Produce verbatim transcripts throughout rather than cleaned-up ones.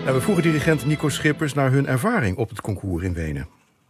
En we vroegen dirigent Nico Schippers naar hun ervaring op het concours in Wenen.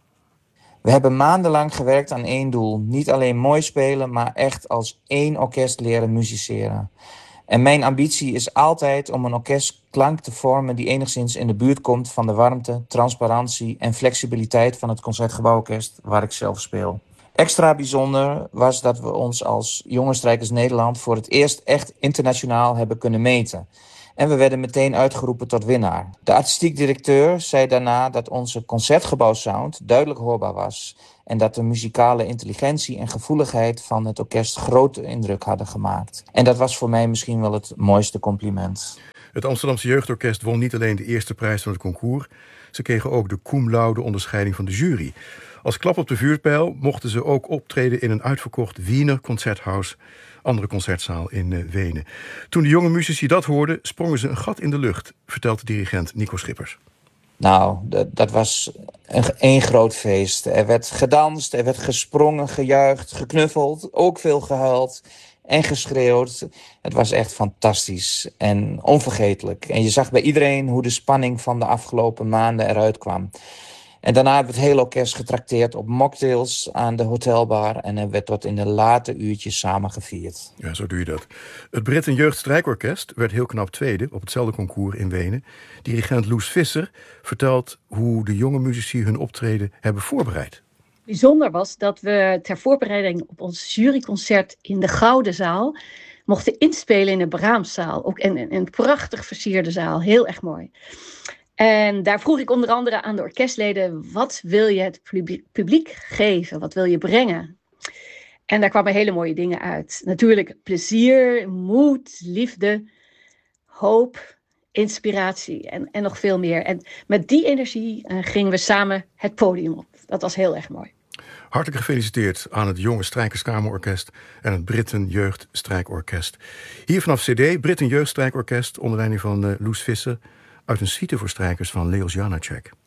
We hebben maandenlang gewerkt aan één doel. Niet alleen mooi spelen, maar echt als één orkest leren musiceren. En mijn ambitie is altijd om een orkestklank te vormen die enigszins in de buurt komt van de warmte, transparantie en flexibiliteit van het Concertgebouworkest waar ik zelf speel. Extra bijzonder was dat we ons als Jonge Strijkers Nederland voor het eerst echt internationaal hebben kunnen meten. En we werden meteen uitgeroepen tot winnaar. De artistiek directeur zei daarna dat onze concertgebouwsound duidelijk hoorbaar was. En dat de muzikale intelligentie en gevoeligheid van het orkest grote indruk hadden gemaakt. En dat was voor mij misschien wel het mooiste compliment. Het Amsterdamse Jeugdorkest won niet alleen de eerste prijs van het concours. Ze kregen ook de cum laude onderscheiding van de jury. Als klap op de vuurpijl mochten ze ook optreden in een uitverkocht Wiener Concerthaus, andere concertzaal in uh, Wenen. Toen de jonge muzici dat hoorden, sprongen ze een gat in de lucht, vertelt de dirigent Nico Schippers. Nou, dat, dat was een, een groot feest. Er werd gedanst, er werd gesprongen, gejuicht, geknuffeld, ook veel gehuild en geschreeuwd. Het was echt fantastisch en onvergetelijk. En je zag bij iedereen hoe de spanning van de afgelopen maanden eruit kwam. En daarna hebben we het hele orkest getrakteerd op mocktails aan de hotelbar. En er werd tot in de late uurtjes samen gevierd. Ja, zo doe je dat. Het Britten Jeugdstrijkorkest werd heel knap tweede op hetzelfde concours in Wenen. Dirigent Loes Visser vertelt hoe de jonge muzici hun optreden hebben voorbereid. Bijzonder was dat we ter voorbereiding op ons juryconcert in de Gouden Zaal mochten inspelen in de Brahmszaal. Ook in, in een prachtig versierde zaal. Heel erg mooi. En daar vroeg ik onder andere aan de orkestleden: wat wil je het publiek geven? Wat wil je brengen? En daar kwamen hele mooie dingen uit. Natuurlijk plezier, moed, liefde, hoop, inspiratie en, en nog veel meer. En met die energie uh, gingen we samen het podium op. Dat was heel erg mooi. Hartelijk gefeliciteerd aan het Jonge Strijkerskamerorkest en het Britten Jeugdstrijkorkest. Hier vanaf C D, Britten Jeugdstrijkorkest onder leiding van uh, Loes Visser, uit een suite voor strijkers van Leos Janáček.